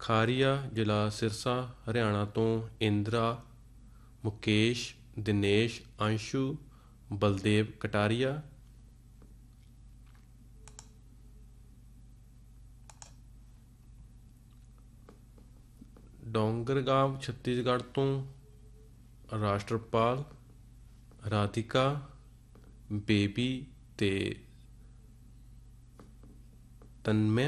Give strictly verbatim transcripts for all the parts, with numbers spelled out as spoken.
ਖਾਰੀਆ ਜ਼ਿਲ੍ਹਾ ਸਿਰਸਾ ਹਰਿਆਣਾ ਤੋਂ ਇੰਦਰਾ, ਮੁਕੇਸ਼, ਦਿਨੇਸ਼, ਅੰਸ਼ੂ, ਬਲਦੇਵ ਕਟਾਰੀਆ। ਡੋਂਗਰਗਾਂਵ ਛੱਤੀਸਗੜ੍ਹ ਤੋਂ ਰਾਸ਼ਟਰਪਾਲ, ਰਾਧਿਕਾ, ਬੇਬੀ ਤੇ ਤਨਮਯ।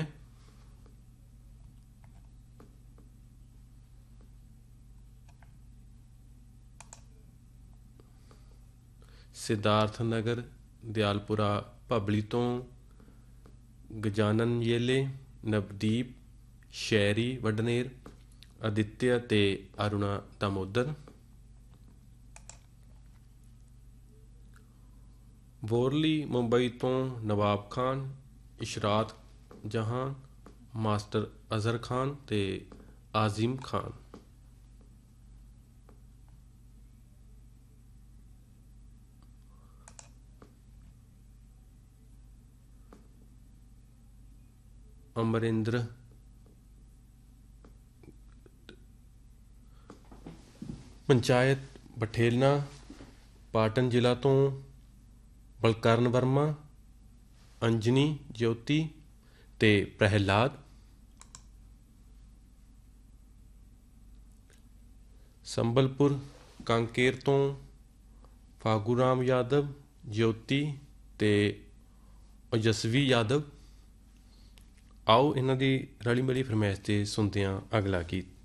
ਸਿਧਾਰਥ ਨਗਰ ਦਿਆਲਪੁਰਾ ਭਬਲੀ ਤੋਂ ਗਜਾਨਨ ਯੇਲੇ, ਨਵਦੀਪ, ਸ਼ੈਰੀ ਵਡਨੇਰ, ਅਦਿੱਤਿਆ ਤੇ ਅਰੁਣਾ ਦਾਮੋਦਰ। ਬੋਰਲੀ ਮੁੰਬਈ ਤੋਂ ਨਵਾਬ ਖਾਨ, ਇਸ਼ਰਾਤ ਜਹਾਂ, ਮਾਸਟਰ ਅਜ਼ਹਰ ਖਾਨ ਤੇ ਆਜ਼ਿਮ ਖਾਨ। ਅਮਰਿੰਦਰ ਪੰਚਾਇਤ ਬਠੇਲਨਾ ਪਾਟਨ ਜ਼ਿਲ੍ਹਾ ਤੋਂ ਬਲਕਰਨ ਵਰਮਾ, ਅੰਜਨੀ ਜੋਤੀ ਤੇ ਪ੍ਰਹਿਲਾਦ। ਸੰਬਲਪੁਰ ਕਾਂਕੇਰ ਤੋਂ ਫਾਗੂ ਰਾਮ ਯਾਦਵ, ਜੋਤੀ ਤੇ ਓਜਸਵੀ ਯਾਦਵ। ਆਓ ਇਹਨਾਂ ਦੀ ਰਲੀ ਮਿਲੀ ਫਰਮਾਇਸ਼ 'ਤੇ ਸੁਣਦੇ ਹਾਂ ਅਗਲਾ ਗੀਤ।